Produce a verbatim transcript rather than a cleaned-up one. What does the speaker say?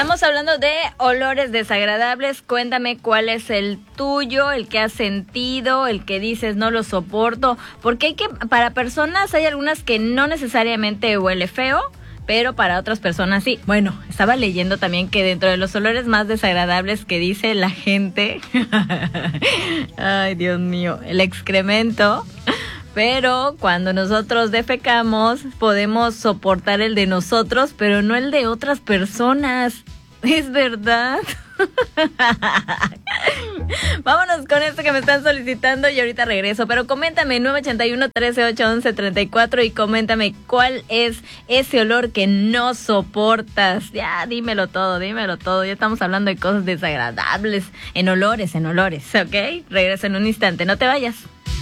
Estamos hablando de olores desagradables. Cuéntame cuál es el tuyo, el que has sentido, el que dices no lo soporto. Porque hay que, para personas hay algunas que no necesariamente huele feo, pero para otras personas sí. Bueno, estaba leyendo también que dentro de los olores más desagradables que dice la gente, ay Dios mío, el excremento. Pero cuando nosotros defecamos, podemos soportar el de nosotros, pero no el de otras personas. ¿Es verdad? Vámonos con esto que me están solicitando y ahorita regreso. Pero coméntame, nueve ocho uno, trece, ocho, once, treinta y cuatro, y coméntame cuál es ese olor que no soportas. Ya, dímelo todo, dímelo todo. Ya estamos hablando de cosas desagradables. En olores, en olores, ¿ok? Regreso en un instante, no te vayas.